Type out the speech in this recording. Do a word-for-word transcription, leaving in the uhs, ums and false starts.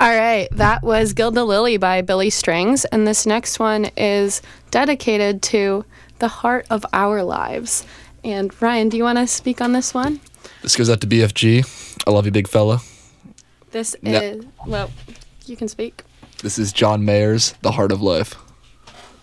All right, that was Gilda Lily by Billy Strings, and this next one is dedicated to the heart of our lives. And Ryan, do you want to speak on this one? This goes out to B F G. I love you, big fella. This No. is, well, you can speak. This is John Mayer's The Heart of Life.